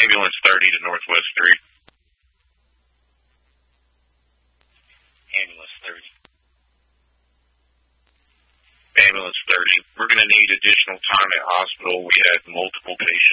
Ambulance 30 to Northwest 3. Ambulance 30. Ambulance 30. We're going to need additional time at hospital. We had multiple patients